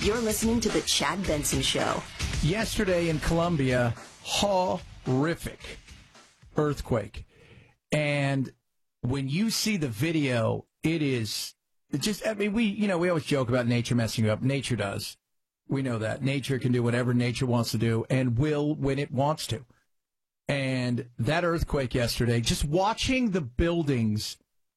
You're listening to The Chad Benson Show. Yesterday in Colombia, horrific earthquake. And when you see the video, we always joke about nature messing you up. Nature does. We know that. Nature can do whatever nature wants to do and will when it wants to. And that earthquake yesterday, just watching the buildings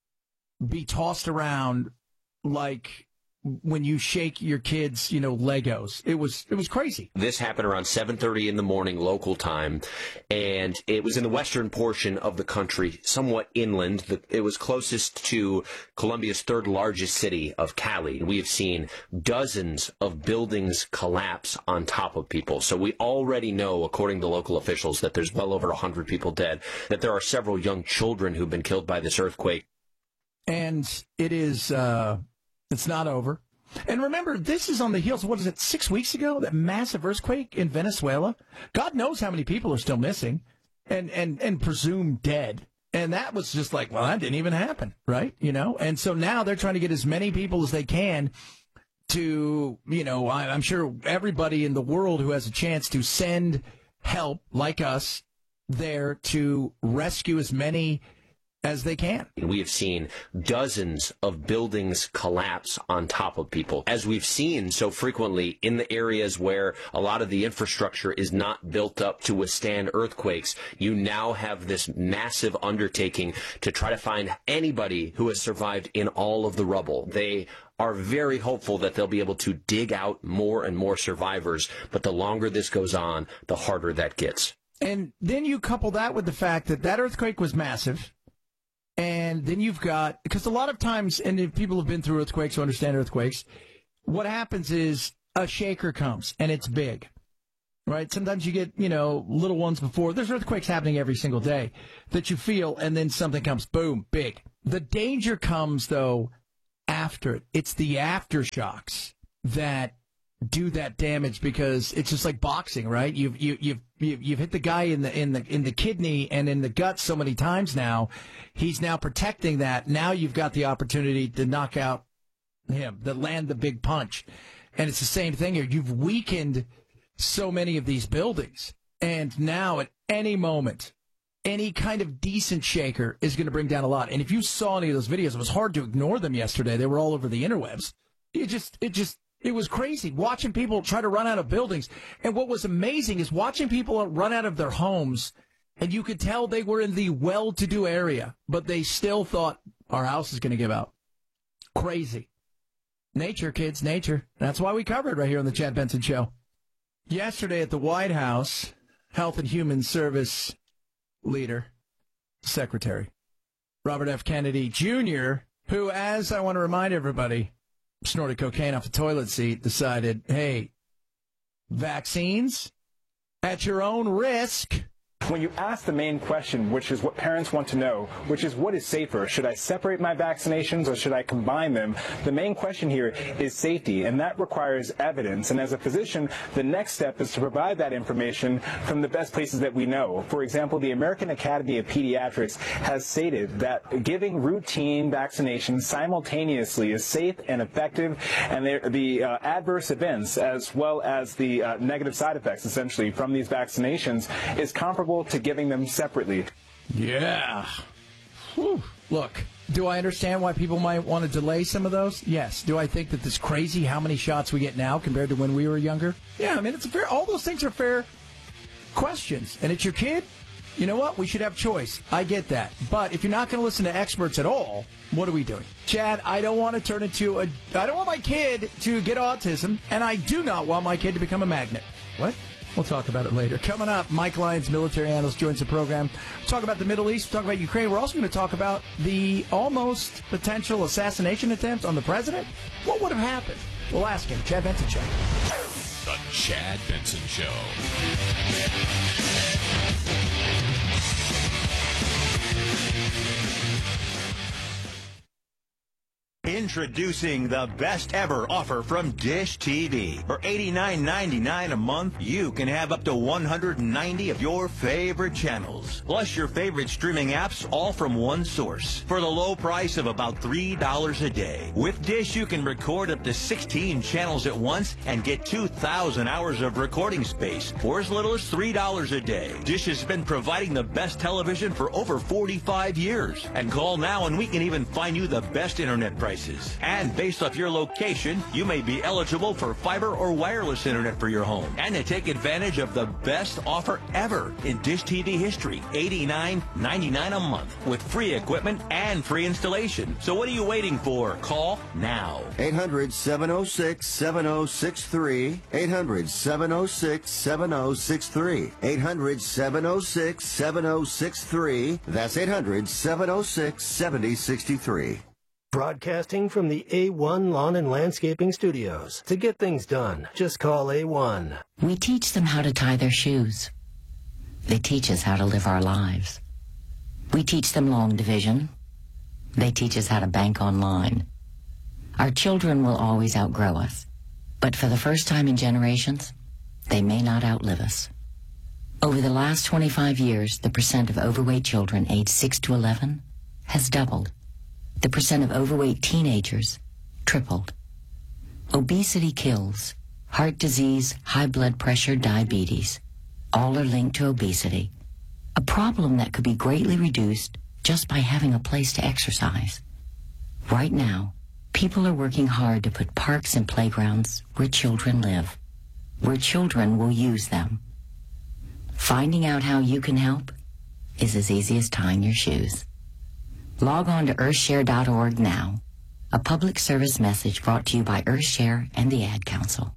be tossed around like when you shake your kids, Legos. It was crazy. This happened around 7:30 in the morning local time, and it was in the western portion of the country, somewhat inland. It was closest to Colombia's third largest city of Cali. We have seen dozens of buildings collapse on top of people. So we already know, according to local officials, that there's well over 100 people dead, that there are several young children who've been killed by this earthquake. And it is... it's not over. And remember, this is on the heels of, 6 weeks ago? That massive earthquake in Venezuela? God knows how many people are still missing and presumed dead. And that was just like, well, that didn't even happen, right? And so now they're trying to get as many people as they can to, I'm sure everybody in the world who has a chance to send help, like us, there to rescue as many as they can. We have seen dozens of buildings collapse on top of people, as we've seen so frequently in the areas where a lot of the infrastructure is not built up to withstand earthquakes. You now have this massive undertaking to try to find anybody who has survived in all of the rubble. They are very hopeful that they'll be able to dig out more and more survivors, but the longer this goes on, the harder that gets. And then you couple that with the fact that earthquake was massive. And then you've got, because a lot of times, and if people have been through earthquakes or understand earthquakes, what happens is a shaker comes and it's big, right? Sometimes you get, little ones before. There's earthquakes happening every single day that you feel, and then something comes, boom, big. The danger comes, though, after it. It's the aftershocks that do that damage, because it's just like boxing, right? You've hit the guy in the kidney and in the gut so many times now. He's now protecting that. Now you've got the opportunity to knock out him, to land the big punch. And it's the same thing here. You've weakened so many of these buildings, and now at any moment, any kind of decent shaker is going to bring down a lot. And if you saw any of those videos, it was hard to ignore them yesterday. They were all over the interwebs. It was crazy watching people try to run out of buildings. And what was amazing is watching people run out of their homes, and you could tell they were in the well-to-do area, but they still thought, our house is going to give out. Crazy. Nature, kids, nature. That's why we cover it right here on the Chad Benson Show. Yesterday at the White House, Health and Human Service leader, Secretary Robert F. Kennedy Jr., who, as I want to remind everybody, snorted cocaine off the toilet seat, decided, hey, vaccines at your own risk. When you ask the main question, which is what parents want to know, which is what is safer, should I separate my vaccinations or should I combine them? The main question here is safety, and that requires evidence. And as a physician, the next step is to provide that information from the best places that we know. For example, the American Academy of Pediatrics has stated that giving routine vaccinations simultaneously is safe and effective, and the adverse events as well as the negative side effects, essentially, from these vaccinations is comparable to giving them separately. Yeah. Whew. Look, do I understand why people might want to delay some of those? Yes. Do I think that it's crazy how many shots we get now compared to when we were younger? Yeah, I mean, it's fair. All those things are fair questions. And it's your kid? You know what? We should have choice. I get that. But if you're not going to listen to experts at all, what are we doing? Chad, I don't want to turn into I don't want my kid to get autism, and I do not want my kid to become a magnet. What? We'll talk about it later. Coming up, Mike Lyons, military analyst, joins the program. We'll talk about the Middle East. We'll talk about Ukraine. We're also going to talk about the almost potential assassination attempt on the president. What would have happened? We'll ask him. Chad Benson Show. The Chad Benson Show. In Introducing the best ever offer from Dish TV. For $89.99 a month, you can have up to 190 of your favorite channels, plus your favorite streaming apps, all from one source, for the low price of about $3 a day. With Dish, you can record up to 16 channels at once and get 2,000 hours of recording space for as little as $3 a day. Dish has been providing the best television for over 45 years. And call now and we can even find you the best internet prices. And based off your location, you may be eligible for fiber or wireless internet for your home. And to take advantage of the best offer ever in Dish TV history, $89.99 a month with free equipment and free installation. So what are you waiting for? Call now. 800-706-7063. 800-706-7063. 800-706-7063. That's 800-706-7063. Broadcasting from the A1 Lawn and Landscaping Studios. To get things done, just call A1. We teach them how to tie their shoes. They teach us how to live our lives. We teach them long division. They teach us how to bank online. Our children will always outgrow us. But for the first time in generations, they may not outlive us. Over the last 25 years, the percent of overweight children aged 6 to 11 has doubled. The percent of overweight teenagers tripled. Obesity kills. Heart disease, high blood pressure, diabetes, all are linked to obesity. A problem that could be greatly reduced just by having a place to exercise. Right now, people are working hard to put parks and playgrounds where children live, where children will use them. Finding out how you can help is as easy as tying your shoes. Log on to earthshare.org now. A public service message brought to you by Earthshare and the Ad Council.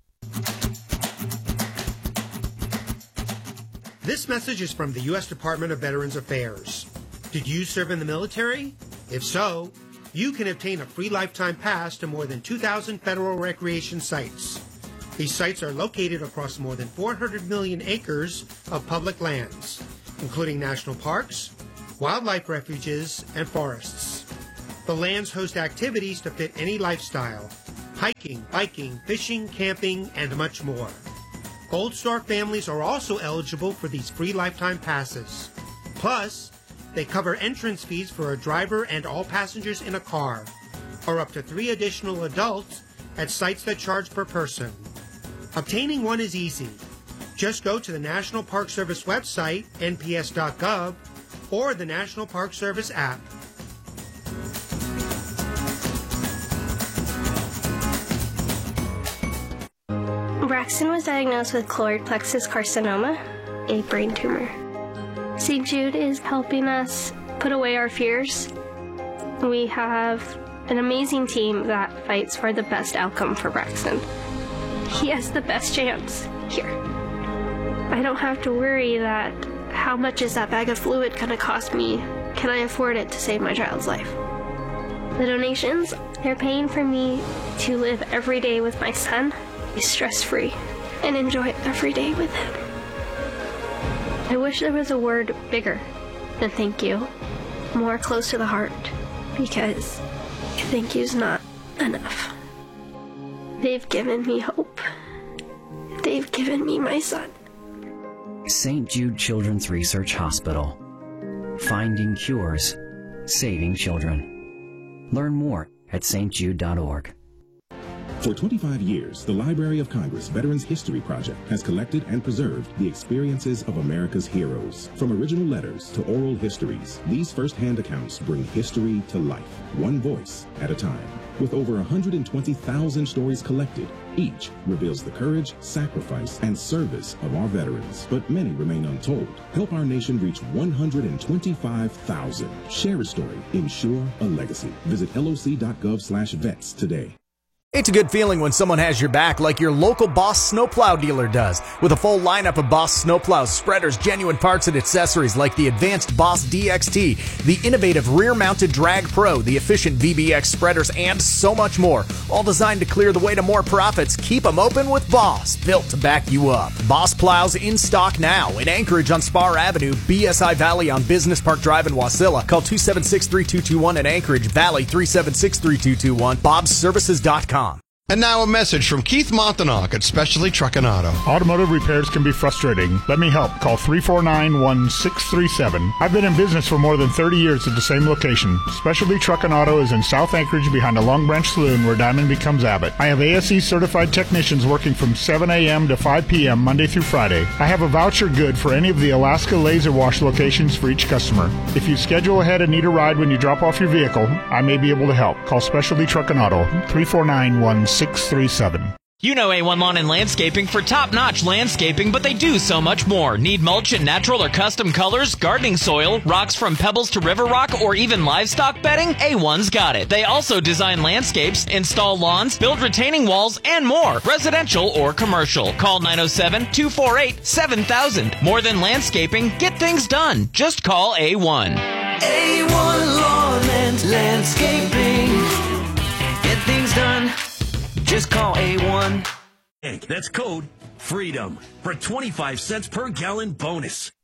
This message is from the U.S. Department of Veterans Affairs. Did you serve in the military? If so, you can obtain a free lifetime pass to more than 2,000 federal recreation sites. These sites are located across more than 400 million acres of public lands, including national parks, wildlife refuges, and forests. The lands host activities to fit any lifestyle: hiking, biking, fishing, camping, and much more. Gold Star families are also eligible for these free lifetime passes. Plus, they cover entrance fees for a driver and all passengers in a car, or up to 3 additional adults at sites that charge per person. Obtaining one is easy. Just go to the National Park Service website, nps.gov, or the National Park Service app. Braxton was diagnosed with choroid plexus carcinoma, a brain tumor. St. Jude is helping us put away our fears. We have an amazing team that fights for the best outcome for Braxton. He has the best chance here. I don't have to worry that how much is that bag of fluid going to cost me? Can I afford it to save my child's life? The donations, they're paying for me to live every day with my son, be stress-free, and enjoy every day with him. I wish there was a word bigger than thank you, more close to the heart, because thank you's not enough. They've given me hope. They've given me my son. St. Jude Children's Research Hospital. Finding cures, saving children. Learn more at stjude.org. For 25 years, the Library of Congress Veterans History Project has collected and preserved the experiences of America's heroes. From original letters to oral histories, these first-hand accounts bring history to life, one voice at a time. With over 120,000 stories collected, each reveals the courage, sacrifice, and service of our veterans. But many remain untold. Help our nation reach 125,000. Share a story. Ensure a legacy. Visit loc.gov/vets today. It's a good feeling when someone has your back like your local Boss snowplow dealer does. With a full lineup of Boss snowplows, spreaders, genuine parts, and accessories like the advanced Boss DXT, the innovative rear-mounted Drag Pro, the efficient VBX spreaders, and so much more. All designed to clear the way to more profits. Keep them open with Boss, built to back you up. Boss plows in stock now in Anchorage on Spar Avenue, BSI Valley on Business Park Drive in Wasilla. Call 276-3221 in Anchorage, Valley 376-3221, bobsservices.com. And now a message from Keith Montanok at Specialty Truck and Auto. Automotive repairs can be frustrating. Let me help. Call 349-1637. I've been in business for more than 30 years at the same location. Specialty Truck and Auto is in South Anchorage behind a Long Branch Saloon where Diamond becomes Abbott. I have ASE certified technicians working from 7 a.m. to 5 p.m. Monday through Friday. I have a voucher good for any of the Alaska Laser Wash locations for each customer. If you schedule ahead and need a ride when you drop off your vehicle, I may be able to help. Call Specialty Truck and Auto, 349-1637. You know A1 Lawn and Landscaping for top-notch landscaping, but they do so much more. Need mulch in natural or custom colors, gardening soil, rocks from pebbles to river rock, or even livestock bedding? A1's got it. They also design landscapes, install lawns, build retaining walls, and more, residential or commercial. Call 907-248-7000. More than landscaping, get things done. Just call A1. A1 Lawn and Landscaping. Get things done. Just call A1. That's code FREEDOM for 25 cents per gallon bonus.